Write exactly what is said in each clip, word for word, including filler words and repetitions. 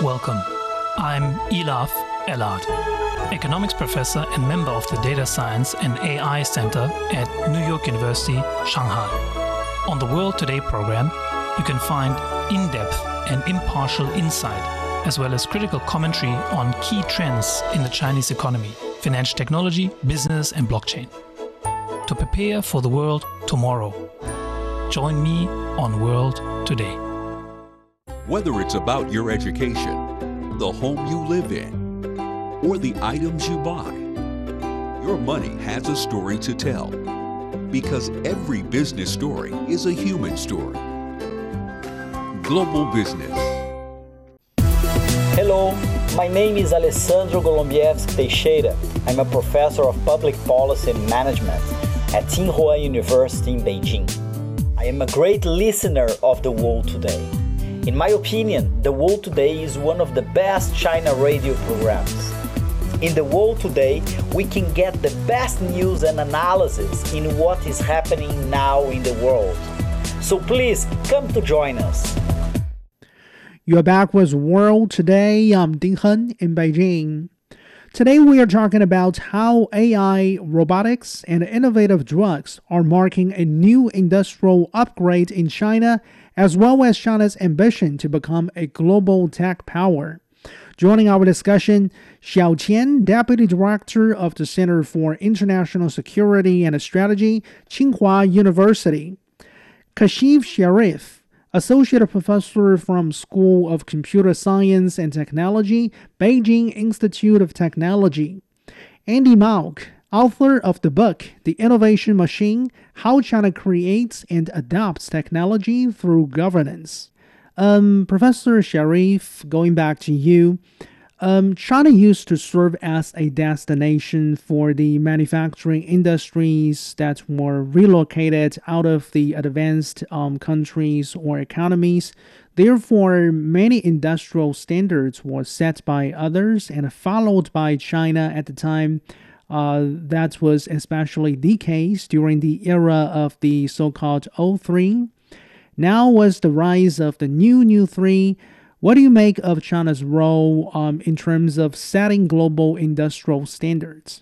Welcome. I'm Elaf Elad, economics professor and member of the Data Science and A I Center at New York University, Shanghai. On the World Today program, you can find in-depth and impartial insight, as well as critical commentary on key trends in the Chinese economy, financial technology, business, and blockchain. To prepare for the world tomorrow, join me on World Today. Whether it's about your education, the home you live in, or the items you buy, your money has a story to tell. Because every business story is a human story. Global Business. Hello, my name is Alessandro Golombieski Teixeira. I'm a professor of public policy and management at Tsinghua University in Beijing. I am a great listener of The World Today. In my opinion, The World Today is one of the best China radio programs. In The World Today, we can get the best news and analysis in what is happening now in the world. So please, come to join us. You're back with World Today. I'm Ding Hen in Beijing. Today we are talking about how A I, robotics, and innovative drugs are marking a new industrial upgrade in China, as well as China's ambition to become a global tech power. Joining our discussion, Xiao Qian, Deputy Director of the Center for International Security and Strategy, Tsinghua University. Kashif Sharif, Associate Professor from School of Computer Science and Technology, Beijing Institute of Technology. Andy Mauck, author of the book, The Innovation Machine, How China Creates and Adopts Technology Through Governance. Um, Professor Sharif, going back to you, um, China used to serve as a destination for the manufacturing industries that were relocated out of the advanced um, countries or economies. Therefore, many industrial standards were set by others and followed by China at the time. Uh, that was especially the case during the era of the so-called O three. Now was the rise of the new New three. What do you make of China's role um, in terms of setting global industrial standards?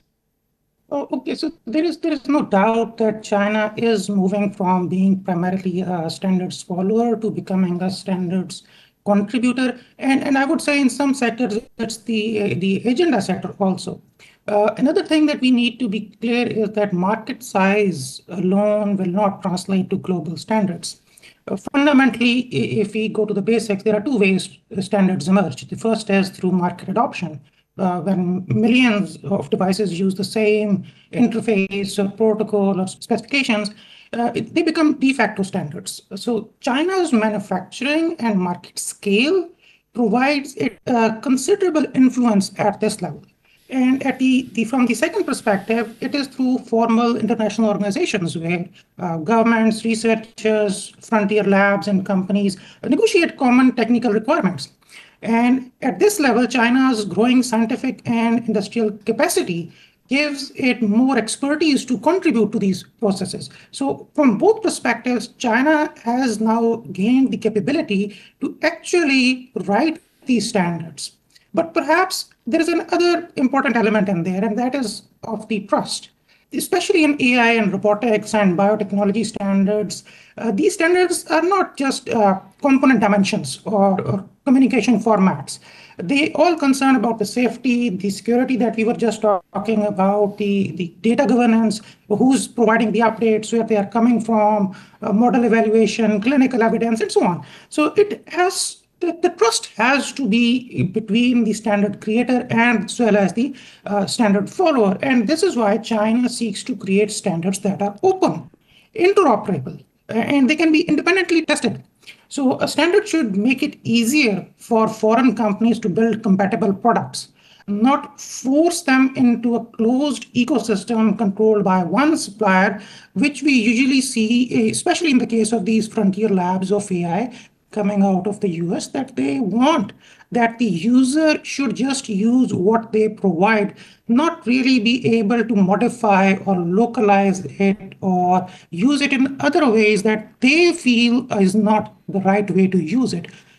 Oh, okay, so there is there is no doubt that China is moving from being primarily a standards follower to becoming a standards contributor, and and I would say in some sectors it's the the agenda sector also. Uh, another thing that we need to be clear is that market size alone will not translate to global standards. Uh, fundamentally, if we go to the basics, there are two ways standards emerge. The first is through market adoption, uh, when millions of devices use the same interface or protocol or specifications, uh, it, they become de facto standards. So China's manufacturing and market scale provides it, uh, considerable influence at this level. And at the, the from the second perspective, it is through formal international organizations where uh, governments, researchers, frontier labs, and companies negotiate common technical requirements. And at this level, China's growing scientific and industrial capacity gives it more expertise to contribute to these processes. So from both perspectives, China has now gained the capability to actually write these standards. But perhaps there is another important element in there, and that is of the trust. Especially in A I and robotics and biotechnology standards, uh, these standards are not just uh, component dimensions or, or communication formats. They all concern about the safety, the security that we were just talking about, the, the data governance, who's providing the updates, where they are coming from, uh, model evaluation, clinical evidence, and so on. So it has The, the trust has to be between the standard creator and as well as the uh, standard follower. And this is why China seeks to create standards that are open, interoperable, and they can be independently tested. So a standard should make it easier for foreign companies to build compatible products, not force them into a closed ecosystem controlled by one supplier, which we usually see, especially in the case of these frontier labs of A I, coming out of the U S, that they want that the user should just use what they provide, not really be able to modify or localize it or use it in other ways that they feel is not the right way to use it.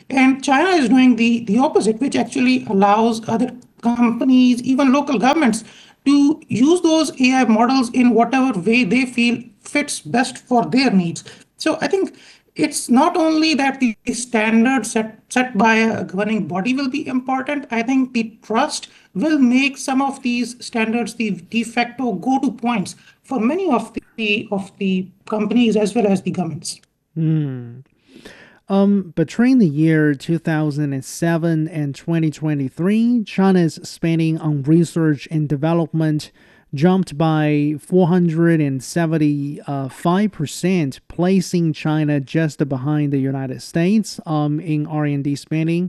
And China is doing the, the opposite, which actually allows other companies, even local governments, to use those A I models in whatever way they feel fits best for their needs. So I think it's not only that the standards set, set by a governing body will be important. I think the trust will make some of these standards the de facto go-to points for many of the of the companies as well as the governments. Hmm. Um, between the year two thousand seven and twenty twenty-three, China's spending on research and development jumped by four hundred seventy-five percent, placing China just behind the United States um, in R and D spending.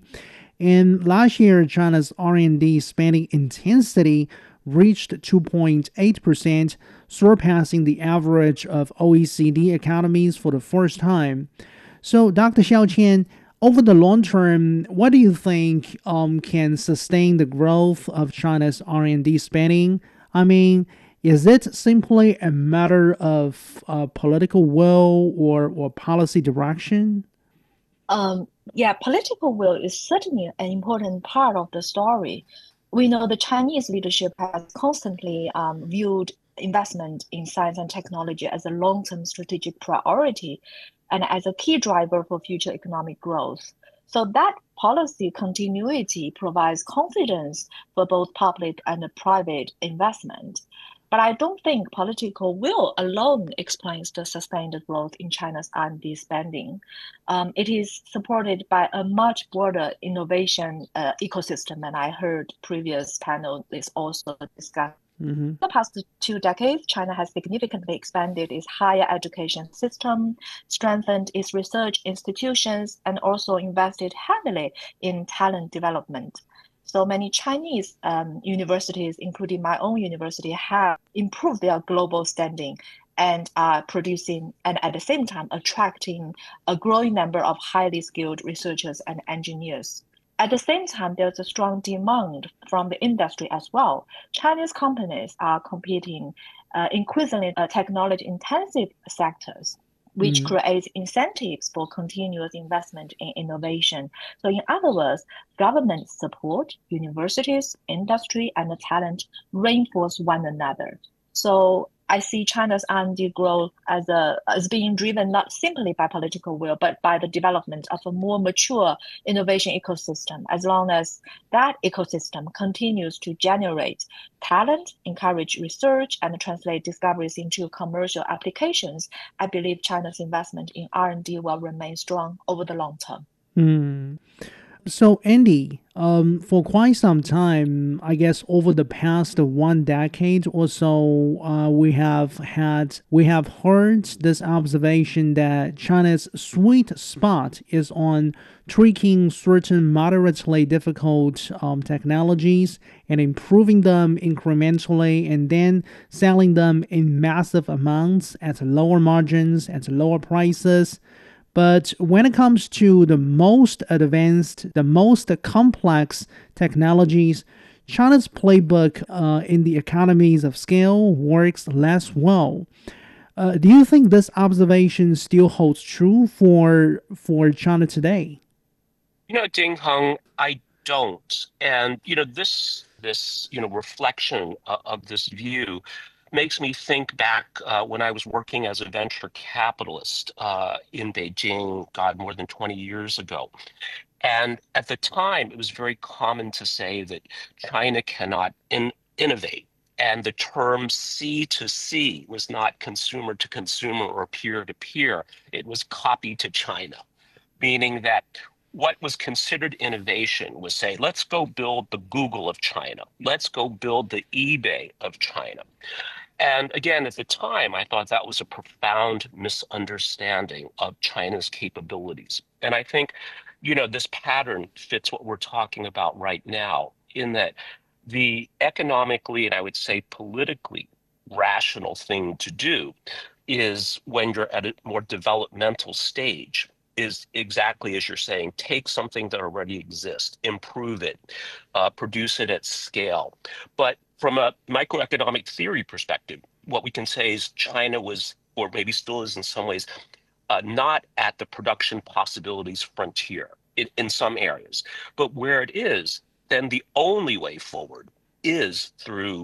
And last year, China's R and D spending intensity reached two point eight percent, surpassing the average of O E C D economies for the first time. So, Doctor Xiaoqian, over the long term, what do you think um, can sustain the growth of China's R and D spending? I mean, is it simply a matter of uh, political will or, or policy direction? Um, yeah, political will is certainly an important part of the story. We know the Chinese leadership has constantly um, viewed investment in science and technology as a long-term strategic priority and as a key driver for future economic growth. So that policy continuity provides confidence for both public and private investment. But I don't think political will alone explains the sustained growth in China's R and D spending. Um, it is supported by a much broader innovation uh, ecosystem, and I heard previous panelists also discuss. Mm-hmm. In the past two decades, China has significantly expanded its higher education system, strengthened its research institutions, and also invested heavily in talent development. So many Chinese um, universities, including my own university, have improved their global standing and are producing and at the same time attracting a growing number of highly skilled researchers and engineers. At the same time, there's a strong demand from the industry as well. Chinese companies are competing uh, increasingly uh, technology-intensive sectors, which Mm. creates incentives for continuous investment in innovation. So in other words, government support, universities, industry, and the talent reinforce one another. So I see China's R and D growth as a as being driven not simply by political will, but by the development of a more mature innovation ecosystem. As long as that ecosystem continues to generate talent, encourage research, and translate discoveries into commercial applications, I believe China's investment in R and D will remain strong over the long term. Mm. So, Andy, um, for quite some time, I guess over the past one decade or so, uh, we have had we have heard this observation that China's sweet spot is on tweaking certain moderately difficult um, technologies and improving them incrementally, and then selling them in massive amounts at lower margins, at lower prices. But when it comes to the most advanced, the most complex technologies, China's playbook uh, in the economies of scale works less well. Uh, do you think this observation still holds true for for China today? You know, Ding Heng, I don't. And, you know, this, this, you know, reflection of, of this view makes me think back uh, when I was working as a venture capitalist uh, in Beijing, God, more than twenty years ago. And at the time, it was very common to say that China cannot in- innovate. And the term C to C was not consumer to consumer or peer to peer. It was copy to China, meaning that what was considered innovation was say, let's go build the Google of China. Let's go build the eBay of China. And again, at the time, I thought that was a profound misunderstanding of China's capabilities. And I think, you know, this pattern fits what we're talking about right now, in that the economically, and I would say politically rational thing to do is, when you're at a more developmental stage, is exactly as you're saying, take something that already exists, improve it, uh, produce it at scale. But from a microeconomic theory perspective, what we can say is China was, or maybe still is in some ways, uh, not at the production possibilities frontier. in, in some areas. But where it is, then the only way forward is through